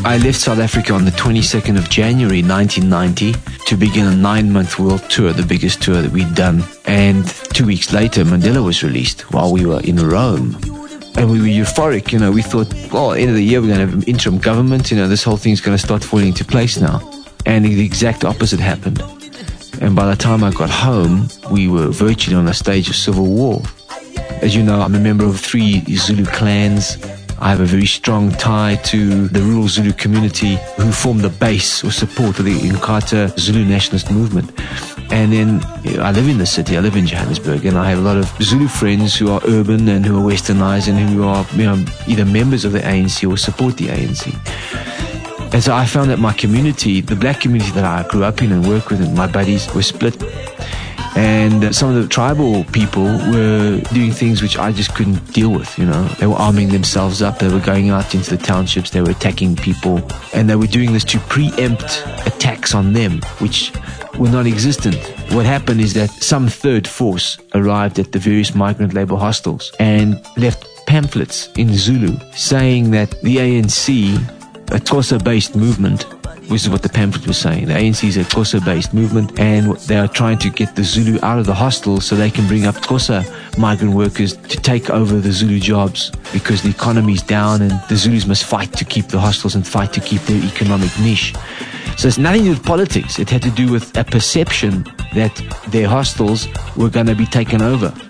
I left South Africa on the 22nd of January 1990 to begin a 9-month world tour, the biggest tour that we'd done. And 2 weeks later, Mandela was released while we were in Rome. And we were euphoric, we thought, well, at the end of the year, we're going to have an interim government, this whole thing's going to start falling into place now. And the exact opposite happened. And by the time I got home, we were virtually on a stage of civil war. As you know, I'm a member of 3 Zulu clans. I have a very strong tie to the rural Zulu community who form the base or support of the Inkatha Zulu nationalist movement. And then I live in the city, I live in Johannesburg, and I have a lot of Zulu friends who are urban and who are westernized and who are either members of the ANC or support the ANC. And so I found that my community, the black community that I grew up in and worked with, and my buddies were split. And some of the tribal people were doing things which I just couldn't deal with, They were arming themselves up. They were going out into the townships. They were attacking people. And they were doing this to preempt attacks on them, which were non-existent. What happened is that some third force arrived at the various migrant labor hostels and left pamphlets in Zulu saying that the ANC, a Xhosa-based movement, which is what the pamphlet was saying. The ANC is a Xhosa-based movement, and they are trying to get the Zulu out of the hostels so they can bring up Xhosa migrant workers to take over the Zulu jobs because the economy's down and the Zulus must fight to keep the hostels and fight to keep their economic niche. So it's nothing to do with politics. It had to do with a perception that their hostels were going to be taken over.